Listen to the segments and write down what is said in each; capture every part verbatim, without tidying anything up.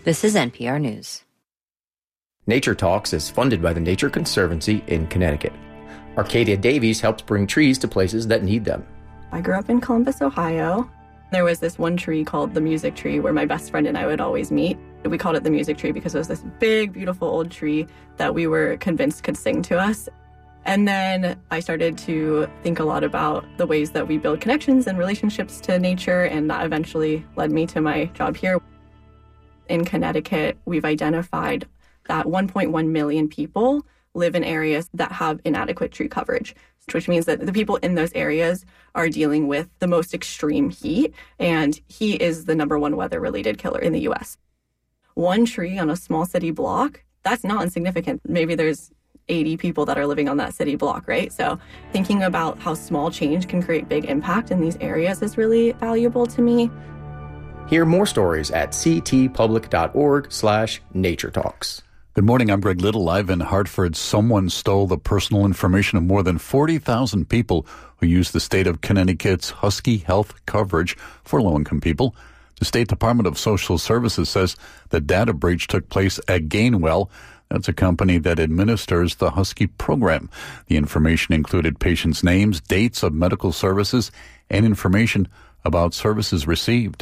This is N P R News. Nature Talks is funded by the Nature Conservancy in Connecticut. Arcadia Davies helps bring trees to places that need them. I grew up in Columbus, Ohio. There was this one tree called the music tree where my best friend and I would always meet. We called it the music tree because it was this big, beautiful old tree that we were convinced could sing to us. And then I started to think a lot about the ways that we build connections and relationships to nature, and that eventually led me to my job here. In Connecticut, we've identified that one point one million people live in areas that have inadequate tree coverage, which means that the people in those areas are dealing with the most extreme heat, and heat is the number one weather-related killer in the U S. One tree on a small city block, that's not insignificant. Maybe there's eighty people that are living on that city block, right? So thinking about how small change can create big impact in these areas is really valuable to me. Hear more stories at ctpublic.org slash nature talks. Good morning, I'm Greg Little. Live in Hartford, someone stole the personal information of more than forty thousand people who use the state of Connecticut's Husky Health coverage for low-income people. The State Department of Social Services says the data breach took place at Gainwell. That's a company that administers the Husky program. The information included patients' names, dates of medical services, and information about services received.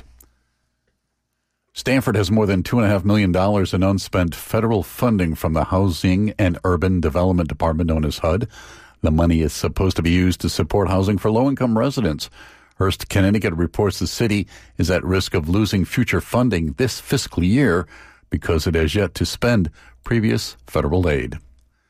Stanford has more than two point five million dollars in unspent federal funding from the Housing and Urban Development Department, known as H U D. The money is supposed to be used to support housing for low-income residents. Hearst, Connecticut reports the city is at risk of losing future funding this fiscal year because it has yet to spend previous federal aid.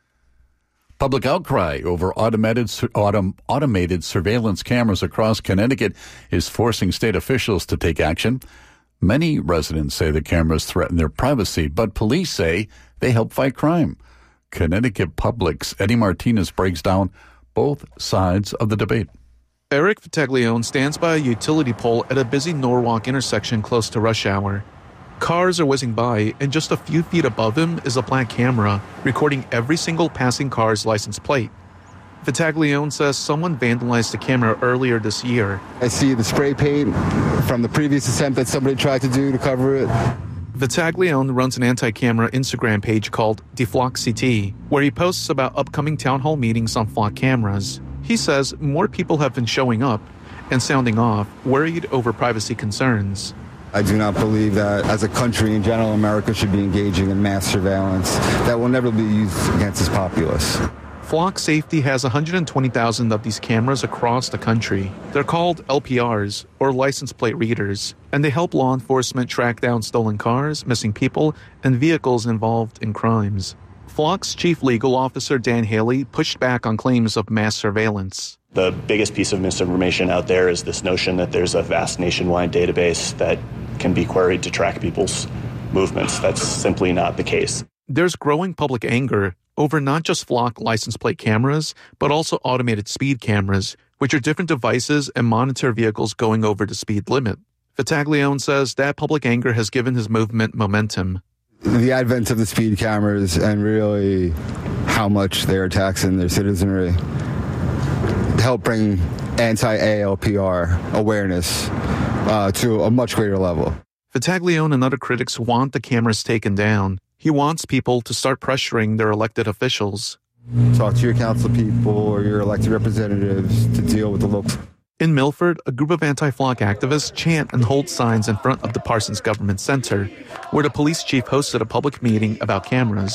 Public outcry over automated, autom, automated surveillance cameras across Connecticut is forcing state officials to take action. Many residents say the cameras threaten their privacy, but police say they help fight crime. Connecticut Public's Eddie Martinez breaks down both sides of the debate. Eric Vitaglione stands by a utility pole at a busy Norwalk intersection close to rush hour. Cars are whizzing by, and just a few feet above him is a black camera recording every single passing car's license plate. Vitaglione says someone vandalized the camera earlier this year. I see the spray paint from the previous attempt that somebody tried to do to cover it. Vitaglione runs an anti-camera Instagram page called DeFlock C T, where he posts about upcoming town hall meetings on flock cameras. He says more people have been showing up and sounding off, worried over privacy concerns. I do not believe that, as a country in general, America should be engaging in mass surveillance that will never be used against its populace. Flock Safety has one hundred twenty thousand of these cameras across the country. They're called L P Rs, or license plate readers, and they help law enforcement track down stolen cars, missing people, and vehicles involved in crimes. Flock's chief legal officer, Dan Haley, pushed back on claims of mass surveillance. The biggest piece of misinformation out there is this notion that there's a vast nationwide database that can be queried to track people's movements. That's simply not the case. There's growing public anger over not just Flock license plate cameras, but also automated speed cameras, which are different devices and monitor vehicles going over the speed limit. Vitaglione says that public anger has given his movement momentum. The advent of the speed cameras and really how much they're taxing their citizenry help bring anti-A L P R awareness uh, to a much greater level. Vitaglione and other critics want the cameras taken down. He wants people to start pressuring their elected officials. Talk to your council people or your elected representatives to deal with the local. In Milford, a group of anti-flock activists chant and hold signs in front of the Parsons Government Center, where the police chief hosted a public meeting about cameras.